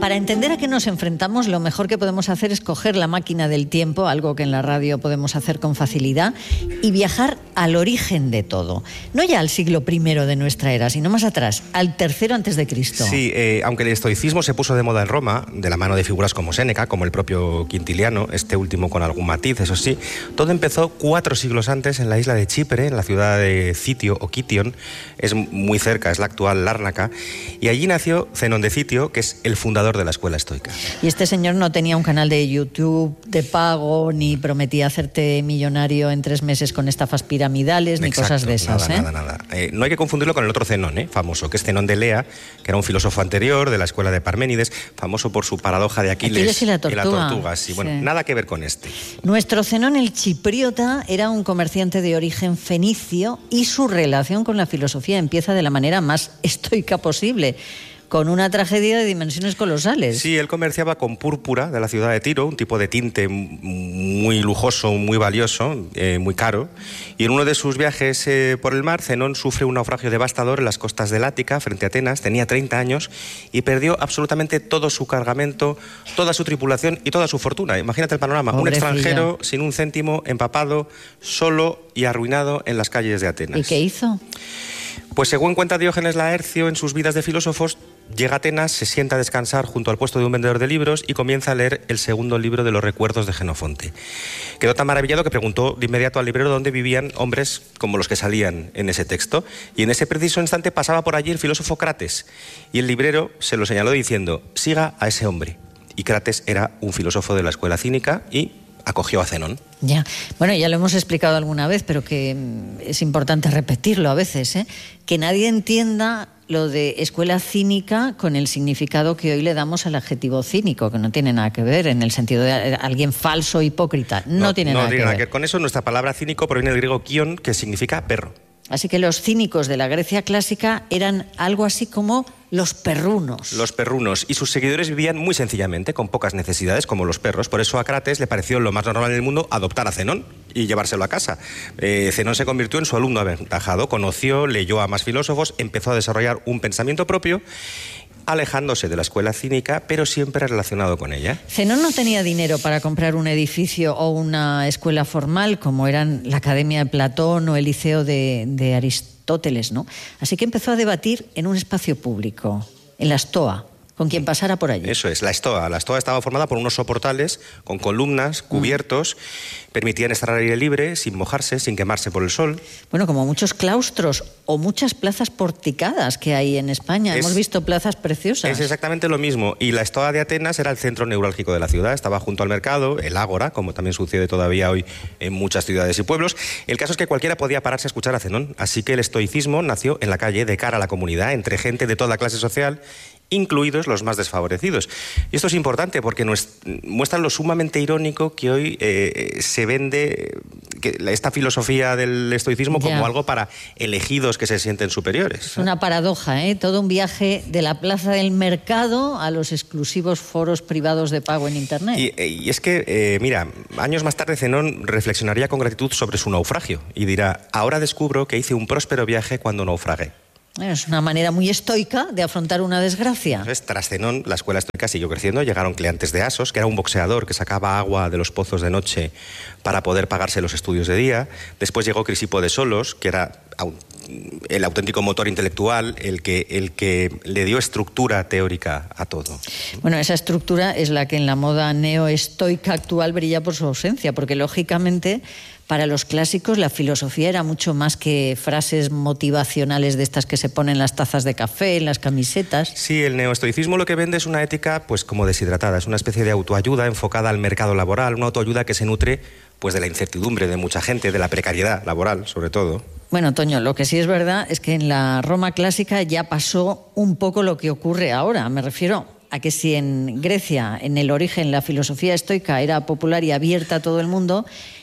Para entender a qué nos enfrentamos, lo mejor que podemos hacer es coger la máquina del tiempo, algo que en la radio podemos hacer con facilidad, y viajar al origen de todo. No ya al siglo I de nuestra era, sino más atrás, al III a.C. Sí, aunque el estoicismo se puso de moda en Roma, de la mano de figuras como Séneca, como el propio Quintiliano, este último con algún matiz, eso sí, todo empezó 4 siglos antes en la isla de Chipre, en la ciudad de Citio o Kition, es muy cerca, es la actual Lárnaca, y allí nació Zenón de Citio, que es el fundador de la escuela estoica. Y este señor no tenía un canal de YouTube de pago, ni prometía hacerte millonario en 3 meses con estafas piramidales, ni Exacto, cosas de esas. Nada. No hay que confundirlo con el otro Zenón, famoso, que es Zenón de Elea, que era un filósofo anterior de la escuela de Parménides, famoso por su paradoja de Aquiles y la tortuga. Sí, bueno, nada que ver con este. Nuestro Zenón, el chipriota, era un comerciante de origen fenicio y su relación con la filosofía empieza de la manera más estoica posible, con una tragedia de dimensiones colosales. Sí, él comerciaba con púrpura de la ciudad de Tiro, un tipo de tinte muy lujoso, muy valioso, muy caro. Y en uno de sus viajes por el mar, Zenón sufre un naufragio devastador en las costas del Ática, frente a Atenas. Tenía 30 años y perdió absolutamente todo su cargamento, toda su tripulación y toda su fortuna. Imagínate el panorama. Pobrecilla. Un extranjero sin un céntimo, empapado, solo y arruinado en las calles de Atenas. ¿Y qué hizo? Pues según cuenta Diógenes Laercio en sus Vidas de filósofos, llega a Atenas, se sienta a descansar junto al puesto de un vendedor de libros y comienza a leer el segundo libro de los recuerdos de Jenofonte. Quedó tan maravillado que preguntó de inmediato al librero dónde vivían hombres como los que salían en ese texto. Y en ese preciso instante pasaba por allí el filósofo Crates. Y el librero se lo señaló diciendo: siga a ese hombre. Y Crates era un filósofo de la escuela cínica y acogió a Zenón. Ya, bueno, ya lo hemos explicado alguna vez, pero que es importante repetirlo a veces, que nadie entienda lo de escuela cínica con el significado que hoy le damos al adjetivo cínico, que no tiene nada que ver en el sentido de alguien falso, hipócrita. No tiene nada que ver. Con eso, nuestra palabra cínico proviene del griego kion, que significa perro. Así que los cínicos de la Grecia clásica eran algo así como los perrunos. Los perrunos. Y sus seguidores vivían muy sencillamente, con pocas necesidades, como los perros. Por eso a Crates le pareció lo más normal en el mundo adoptar a Zenón y llevárselo a casa. Zenón se convirtió en su alumno aventajado, conoció, leyó a más filósofos, empezó a desarrollar un pensamiento propio, alejándose de la escuela cínica, pero siempre relacionado con ella. Zenón no tenía dinero para comprar un edificio o una escuela formal, como eran la Academia de Platón o el Liceo de Aristóteles, ¿no? Así que empezó a debatir en un espacio público, en la Stoa, con quien pasara por allí. Eso es, la Stoa. La Stoa estaba formada por unos soportales con columnas, cubiertos, permitían estar al aire libre, sin mojarse, sin quemarse por el sol. Bueno, como muchos claustros o muchas plazas porticadas que hay en España. Hemos visto plazas preciosas. Es exactamente lo mismo. Y la Stoa de Atenas era el centro neurálgico de la ciudad. Estaba junto al mercado, el ágora, como también sucede todavía hoy en muchas ciudades y pueblos. El caso es que cualquiera podía pararse a escuchar a Zenón. Así que el estoicismo nació en la calle, de cara a la comunidad, entre gente de toda clase social, incluidos los más desfavorecidos. Y esto es importante porque muestra lo sumamente irónico que hoy se vende esta filosofía del estoicismo como algo para elegidos que se sienten superiores. Es una paradoja, todo un viaje de la plaza del mercado a los exclusivos foros privados de pago en Internet. Y es que, mira, años más tarde Zenón reflexionaría con gratitud sobre su naufragio y dirá: ahora descubro que hice un próspero viaje cuando naufragué. Es una manera muy estoica de afrontar una desgracia. Tras Zenón, la escuela estoica siguió creciendo. Llegaron Cleantes de Asos, que era un boxeador que sacaba agua de los pozos de noche para poder pagarse los estudios de día. Después llegó Crisipo de Solos, que era el auténtico motor intelectual, el que le dio estructura teórica a todo. Bueno, esa estructura es la que en la moda neoestoica actual brilla por su ausencia, porque lógicamente para los clásicos la filosofía era mucho más que frases motivacionales de estas que se ponen en las tazas de café, en las camisetas. Sí, el neoestoicismo lo que vende es una ética pues como deshidratada, es una especie de autoayuda enfocada al mercado laboral, una autoayuda que se nutre pues de la incertidumbre de mucha gente, de la precariedad laboral sobre todo. Bueno, Toño, lo que sí es verdad es que en la Roma clásica ya pasó un poco lo que ocurre ahora. Me refiero a que si en Grecia, en el origen, la filosofía estoica era popular y abierta a todo el mundo,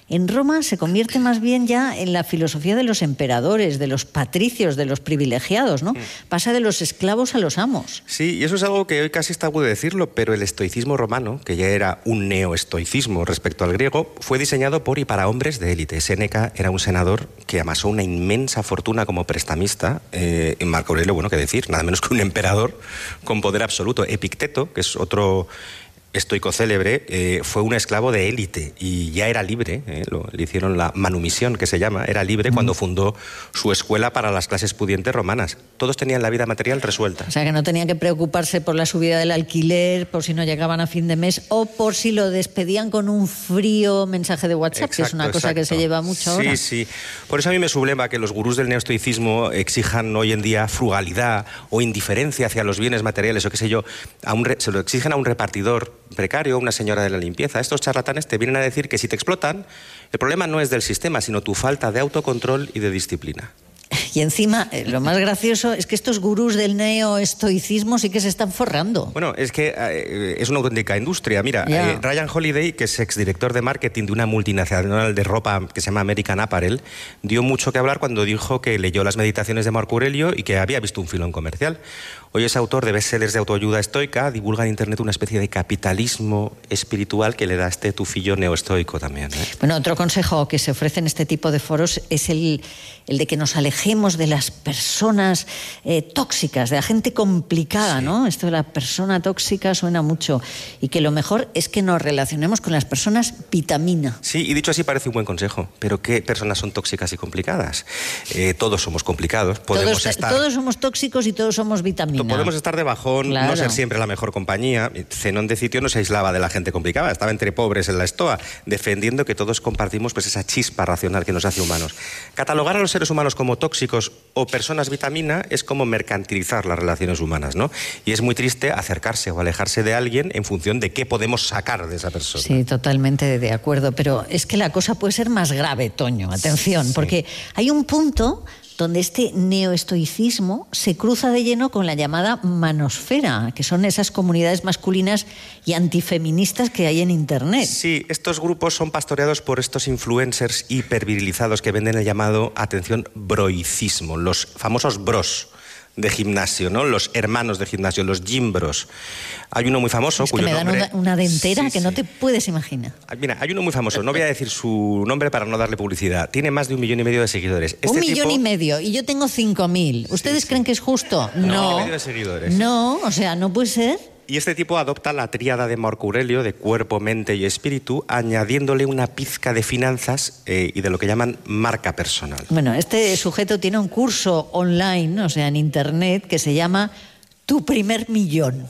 en Roma se convierte más bien ya en la filosofía de los emperadores, de los patricios, de los privilegiados, ¿no? Pasa de los esclavos a los amos. Sí, y eso es algo que hoy casi está agudo decirlo, pero el estoicismo romano, que ya era un neoestoicismo respecto al griego, fue diseñado por y para hombres de élite. Séneca era un senador que amasó una inmensa fortuna como prestamista. Marco Aurelio, bueno, qué decir, nada menos que un emperador con poder absoluto. Epicteto, que es otro estoico célebre, fue un esclavo de élite y ya era libre, le hicieron la manumisión, que se llama, era libre cuando fundó su escuela para las clases pudientes romanas. Todos tenían la vida material resuelta. O sea, que no tenía que preocuparse por la subida del alquiler, por si no llegaban a fin de mes o por si lo despedían con un frío mensaje de WhatsApp, exacto, que es una cosa que se lleva mucho ahora. Sí. Por eso a mí me subleva que los gurús del neoestoicismo exijan hoy en día frugalidad o indiferencia hacia los bienes materiales o qué sé yo, se lo exigen a un repartidor precario, una señora de la limpieza. Estos charlatanes te vienen a decir que si te explotan, el problema no es del sistema, sino tu falta de autocontrol y de disciplina. Y encima, lo más gracioso es que estos gurús del neoestoicismo sí que se están forrando. Bueno, es que es una auténtica industria. Mira, Ryan Holiday, que es exdirector de marketing de una multinacional de ropa que se llama American Apparel, dio mucho que hablar cuando dijo que leyó las meditaciones de Marco Aurelio y que había visto un filón comercial. Hoy es autor de bestsellers de autoayuda estoica, divulga en Internet una especie de capitalismo espiritual que le da este tufillo neoestoico también. Bueno, otro consejo que se ofrece en este tipo de foros es el de que nos alejemos de las personas tóxicas, de la gente complicada, ¿no? Esto de la persona tóxica suena mucho. Y que lo mejor es que nos relacionemos con las personas vitamina. Sí, y dicho así parece un buen consejo. Pero ¿qué personas son tóxicas y complicadas? Todos somos complicados. Todos somos tóxicos y todos somos vitamina. Podemos estar de bajón, claro, no ser siempre la mejor compañía. Zenón de Citio no se aislaba de la gente complicada, estaba entre pobres en la estoa, defendiendo que todos compartimos pues esa chispa racional que nos hace humanos. Catalogar a los seres humanos como tóxicos o personas vitamina es como mercantilizar las relaciones humanas, ¿no? Y es muy triste acercarse o alejarse de alguien en función de qué podemos sacar de esa persona. Sí, totalmente de acuerdo, pero es que la cosa puede ser más grave, Toño, atención, porque hay un punto donde este neoestoicismo se cruza de lleno con la llamada manosfera, que son esas comunidades masculinas y antifeministas que hay en Internet. Sí, estos grupos son pastoreados por estos influencers hipervirilizados que venden el llamado, atención, broicismo, los famosos bros de gimnasio, ¿no? Los hermanos de gimnasio, los gym bros. Hay uno muy famoso es que cuyo me dan nombre... una dentera que no te puedes imaginar. Mira, hay uno muy famoso, no voy a decir su nombre para no darle publicidad. Tiene más de 1,5 millones de seguidores. 1,5 millones y yo tengo 5.000. ¿Ustedes creen que es justo? No. 1,5 millones de seguidores. No, o sea, no puede ser. Y este tipo adopta la tríada de Marco Aurelio de cuerpo, mente y espíritu, añadiéndole una pizca de finanzas y de lo que llaman marca personal. Bueno, este sujeto tiene un curso online, o sea, en Internet, que se llama Tu primer millón.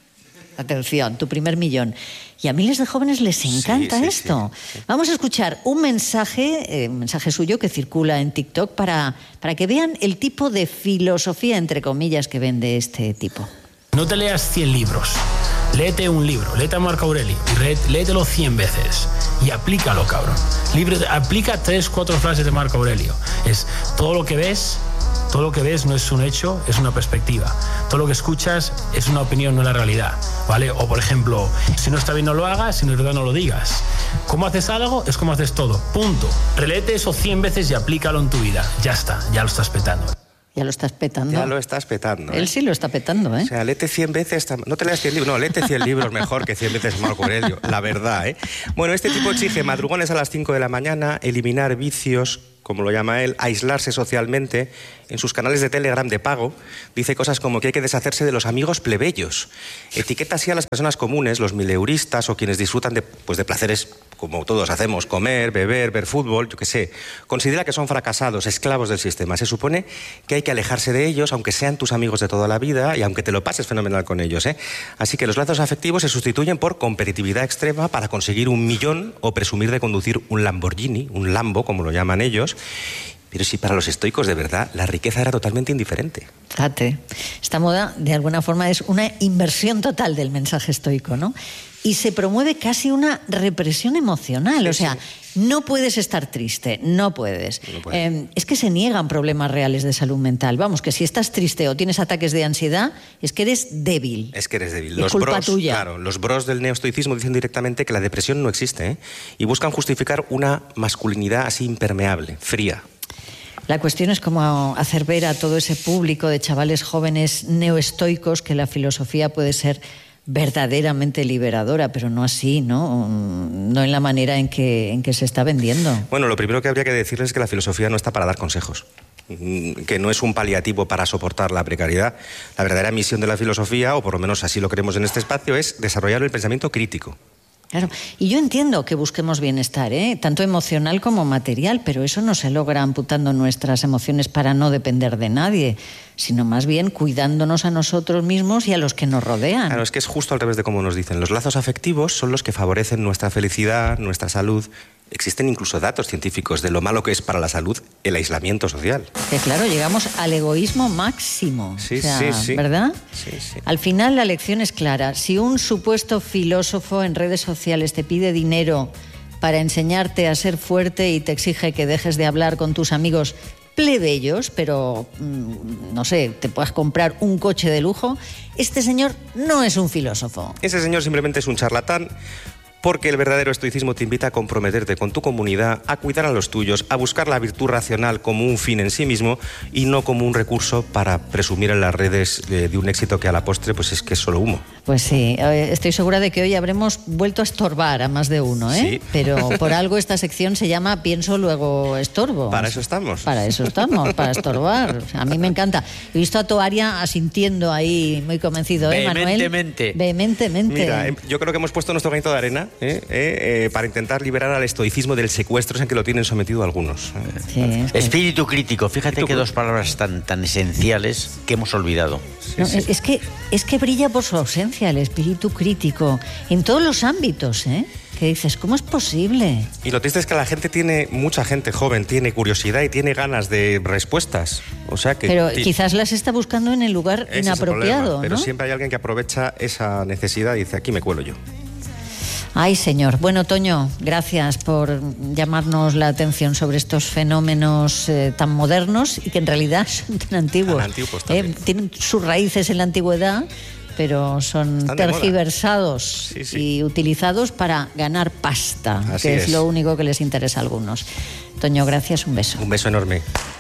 Atención, Tu primer millón. Y a miles de jóvenes les encanta esto. Sí. Vamos a escuchar un mensaje suyo que circula en TikTok para que vean el tipo de filosofía, entre comillas, que vende este tipo. No te leas 100 libros, léete un libro, léete a Marco Aurelio y léetelo 100 veces y aplícalo, cabrón. Aplica 3-4 frases de Marco Aurelio. Es todo lo que ves no es un hecho, es una perspectiva. Todo lo que escuchas es una opinión, no la realidad, ¿vale? O, por ejemplo, si no está bien no lo hagas, si no es verdad no lo digas. Cómo haces algo es como haces todo, punto. Reléete eso 100 veces y aplícalo en tu vida. Ya está, ya lo estás petando. Ya lo estás petando. Ya lo estás petando. Él sí lo está petando, ¿eh? O sea, léete 100 veces... No te leas 100 libros, no, léete 100 libros mejor que 100 veces Marco Aurelio, la verdad, ¿eh? Bueno, este tipo exige madrugones a las 5 de la mañana, eliminar vicios, como lo llama él, aislarse socialmente. En sus canales de Telegram de pago dice cosas como que hay que deshacerse de los amigos plebeyos. Etiqueta así a las personas comunes, los mileuristas o quienes disfrutan de placeres como todos hacemos, comer, beber, ver fútbol, yo qué sé. Considera que son fracasados, esclavos del sistema. Se supone que hay que alejarse de ellos, aunque sean tus amigos de toda la vida y aunque te lo pases fenomenal con ellos, ¿eh? Así que los lazos afectivos se sustituyen por competitividad extrema para conseguir 1 millón o presumir de conducir un Lamborghini, un Lambo, como lo llaman ellos. Pero si para los estoicos de verdad la riqueza era totalmente indiferente. Fíjate, esta moda de alguna forma es una inversión total del mensaje estoico, ¿no? Y se promueve casi una represión emocional, o sea, no puedes estar triste, no puedes. Es que se niegan problemas reales de salud mental. Vamos, que si estás triste o tienes ataques de ansiedad, es que eres débil. Es que eres débil. Es culpa tuya. Claro, los bros del neoestoicismo dicen directamente que la depresión no existe, ¿eh? Y buscan justificar una masculinidad así impermeable, fría. La cuestión es cómo hacer ver a todo ese público de chavales jóvenes neoestoicos que la filosofía puede ser verdaderamente liberadora, pero no así, ¿no? No en la manera en que se está vendiendo. Bueno, lo primero que habría que decirles es que la filosofía no está para dar consejos, que no es un paliativo para soportar la precariedad. La verdadera misión de la filosofía, o por lo menos así lo creemos en este espacio, es desarrollar el pensamiento crítico. Claro, y yo entiendo que busquemos bienestar, tanto emocional como material, pero eso no se logra amputando nuestras emociones para no depender de nadie, sino más bien cuidándonos a nosotros mismos y a los que nos rodean. Claro, es que es justo al revés de como nos dicen. Los lazos afectivos son los que favorecen nuestra felicidad, nuestra salud. Existen incluso datos científicos de lo malo que es para la salud el aislamiento social. Que claro, llegamos al egoísmo máximo. Sí, sí. ¿Verdad? Sí. Al final la lección es clara. Si un supuesto filósofo en redes sociales te pide dinero para enseñarte a ser fuerte y te exige que dejes de hablar con tus amigos plebeyos, pero, no sé, te puedas comprar un coche de lujo, este señor no es un filósofo. Ese señor simplemente es un charlatán. Porque el verdadero estoicismo te invita a comprometerte con tu comunidad, a cuidar a los tuyos, a buscar la virtud racional como un fin en sí mismo y no como un recurso para presumir en las redes de un éxito que a la postre pues es que es solo humo. Pues sí, estoy segura de que hoy habremos vuelto a estorbar a más de uno, Sí. Pero por algo esta sección se llama Pienso, luego estorbo. Para eso estamos. Para eso estamos, para estorbar. O sea, a mí me encanta. He visto a Toaria asintiendo ahí, muy convencido, Manuel? Vehementemente. Mira, yo creo que hemos puesto nuestro granito de arena para intentar liberar al estoicismo del secuestro en que lo tienen sometido algunos. Sí, Espíritu crítico, fíjate que dos palabras tan esenciales que hemos olvidado. Es que brilla por su ausencia el espíritu crítico en todos los ámbitos, que dices, ¿cómo es posible? Y lo triste es que mucha gente joven tiene curiosidad y tiene ganas de respuestas. O sea que pero quizás las está buscando en el lugar inapropiado, problema, pero ¿no? siempre hay alguien que aprovecha esa necesidad y dice, aquí me cuelo yo. Ay, señor. Bueno, Toño, gracias por llamarnos la atención sobre estos fenómenos tan modernos y que en realidad son tan antiguos. Tan antiguos también. Tienen sus raíces en la antigüedad, pero son tergiversados y utilizados para ganar pasta, Así que es lo único que les interesa a algunos. Toño, gracias, un beso. Un beso enorme.